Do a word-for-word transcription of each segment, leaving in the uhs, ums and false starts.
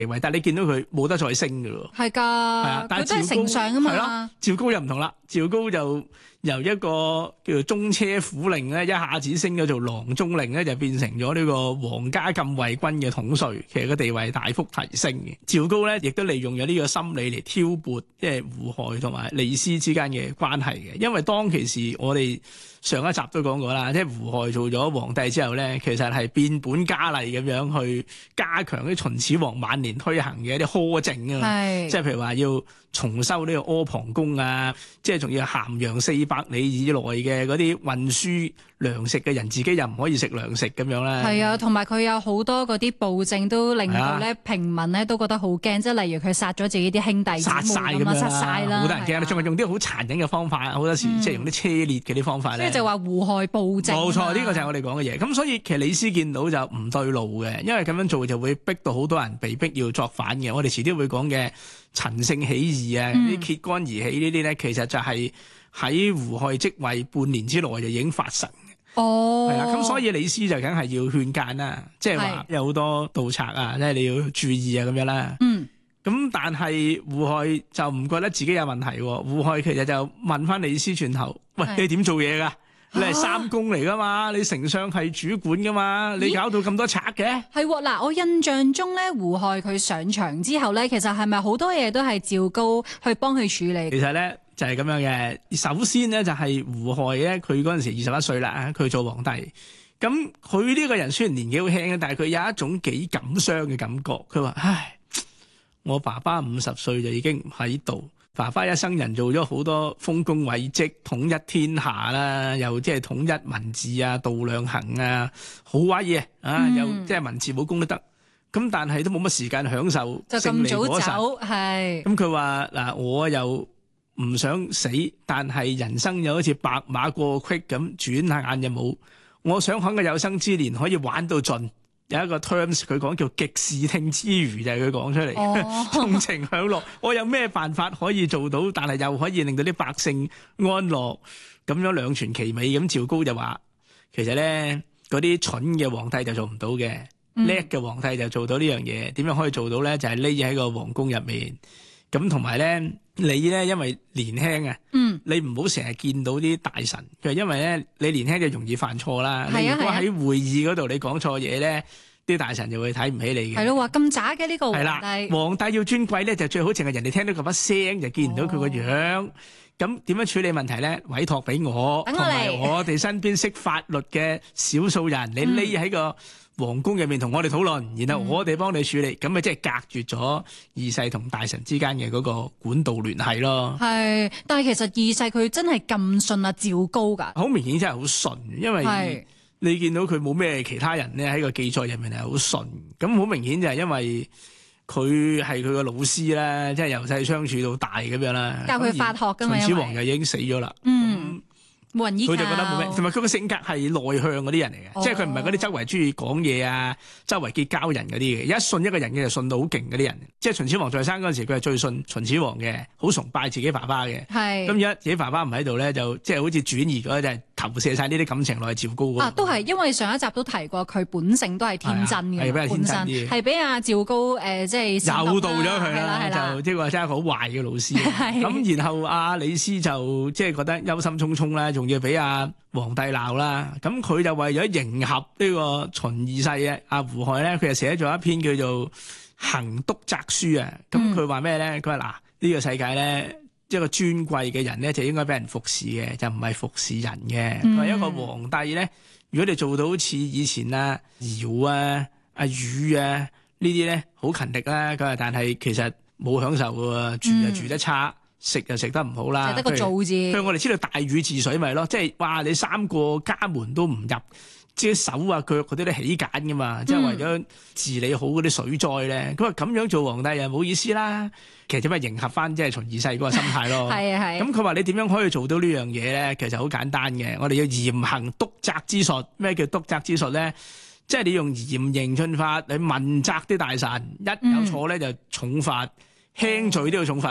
位，但係你見到佢冇得再升㗎咯。 係㗎， 係啊，但係佢都係趙高丞相啊嘛。 係咯，趙高又唔同啦，趙高就由一個叫做中車府令咧，一下子升咗做郎中令咧，就變成咗呢個皇家禁衛軍嘅統帥，其實個地位大幅提升嘅。趙高咧亦都利用咗呢個心理嚟挑撥即係胡亥同埋李斯之間嘅關係嘅，因為當其時我哋上一集都講過啦，即係胡亥做咗皇帝之後咧，其實係變本加厲咁樣去加強啲秦始皇晚年推行嘅一啲苛政啊，即係譬如話要重修呢個阿房宮啊，即係仲要咸陽四百里以內嘅嗰啲運輸糧食嘅人自己又唔可以食糧食咁樣啦。 係啊，同埋佢有好多嗰啲暴政都令到咧平民咧都覺得好驚，即係例如佢殺咗自己啲兄弟殺晒咁樣， 殺晒啦， 好多人驚啦，仲係用啲好殘忍嘅方法，好多時即係用啲車裂嘅啲方法咧。 即係就話胡亥暴政。 冇錯，呢個就係我哋講嘅嘢。咁所以其實李斯見到就唔對路嘅，因為咁樣做就會逼到好多人被逼要作反嘅。我哋遲啲會講嘅陳勝起義啊，啲、嗯、揭竿而起呢啲咧，其實就係喺胡亥即位半年之內就已經發生嘅。 哦， 係啦，咁所以李斯就梗係要勸諫啦，即係話有好多盜賊啊，即係你要注意啊咁樣啦。 嗯。 咁但係胡亥就唔覺得自己有問題喎，胡亥其實就問翻李斯轉頭，喂，你點做嘢㗎？你係三公嚟噶嘛？你丞相係主管噶嘛？你搞到咁多賊嘅？ 係嗱，我印象中咧，胡亥佢上場之後咧，其實係咪好多嘢都係趙高去幫佢處理？ 其實咧就係、是、咁樣嘅。首先咧就係、是、胡亥咧，佢嗰陣時二十一歲啦，佢做皇帝。咁佢呢個人雖然年紀好輕，但係佢有一種幾感傷嘅感覺。佢話：唉，我爸爸五十歲就已經唔喺度。爸爸一生人做咗好多豐功偉績，統一天下啦，又即係統一文字啊、度量衡啊，好威嘢啊！嗯、又即係文字武功都得，咁但係都冇乜時間享受勝利果實。就咁早走，係。咁佢話嗱，我又唔想死，但係人生又好似白馬過隙咁，轉下眼就冇。我想喺個有生之年可以玩到盡。有一個 terms 佢講叫極視聽之餘，就係佢講出嚟，縱、哦、情享樂。我有咩辦法可以做到，但係又可以令到啲百姓安樂，咁樣兩全其美。咁趙高就話：其實咧，嗰啲蠢嘅皇帝就做唔到嘅，叻嘅、嗯、皇帝就做到呢樣嘢。點樣可以做到咧？就係匿喺個皇宮入面。咁同埋咧，你咧因為年輕啊，嗯、你唔好成日見到啲大臣。佢因為咧，你年輕就容易犯錯啦。你如果喺會議嗰度你講錯嘢咧，啲大臣就會睇唔起你嘅。係咯，話咁渣嘅呢個皇帝。係啦，皇帝要尊貴咧，就最好淨係人哋聽到佢把聲就見唔到佢個樣。咁點、哦、樣處理問題咧？委託俾我，同埋我哋身邊識法律嘅少數人，你匿喺個皇宮入面同我哋討論，然後我哋幫你處理，咁咪即係隔絕咗二世同大臣之間嘅嗰個管道聯繫咯。係，但係其實二世佢真係咁信阿趙高㗎？好明顯真係好信，因為你見到佢冇咩其他人咧喺個記載入面係好信，咁好明顯就係因為佢係佢個老師啦，即係由細相處到大咁樣啦，教佢法學㗎嘛。秦始皇就已經死咗啦。嗯。冇人依靠，佢就覺得冇咩，同埋佢個性格係內向嗰啲人嚟嘅，哦、即係佢唔係嗰啲周圍中意講嘢啊，周圍結交人嗰啲嘅。一信一個人嘅就信到好勁嗰啲人。即係秦始皇在生嗰陣時，佢係最信秦始皇嘅，好崇拜自己爸爸嘅。係咁而家自己爸爸唔喺度咧，就即係好似轉移咗，就係投射晒呢啲感情落去趙高嗰度。啊，都係因為上一集都提過，佢本性都係天真嘅，係比較天真啲，係俾阿趙高誒、呃、即係誘導咗佢啦，就即係話真係好壞嘅老師。咁然後阿李斯就即係覺得憂心忡忡啦。仲要俾阿皇帝鬧啦，咁佢就為咗迎合呢個秦二世嘅阿胡亥咧，佢就寫咗一篇叫做《行督責書》啊。咁佢話咩咧？佢話嗱，呢個世界咧，一個尊貴嘅人咧就應該俾人服侍嘅，就唔係服侍人嘅。佢話、嗯、一個皇帝咧，如果你做到好似以前啊堯啊、阿禹啊呢啲咧，好勤力啦。佢話但係其實冇享受嘅，住就住得差。嗯食就食得唔好啦，就得個做字。譬如我哋知道大禹治水咪咯，即係哇你三個家門都唔入，即係手啊腳嗰啲都起揀噶嘛，即係、嗯、為咗治理好嗰啲水災咧。佢話咁樣做皇帝又冇意思啦。其實點解迎合翻即係秦二世嗰個心態咯？係啊係。咁佢話你點樣可以做到呢樣嘢咧？其實好簡單嘅，我哋要嚴行督責之術。咩叫督責之術咧？即係你用嚴刑峻法你問責啲大臣，一有錯咧就重罰，輕罪都要重罰啊。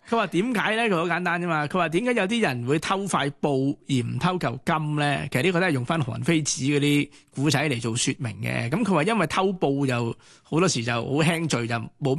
佢話點解咧？佢好簡單啫嘛。佢話點解有啲人會偷塊布而唔偷嚿金咧？其實呢個都係用翻韓非子嗰啲古仔嚟做說明嘅。咁佢話因為偷布又好多時就好輕罪，就冇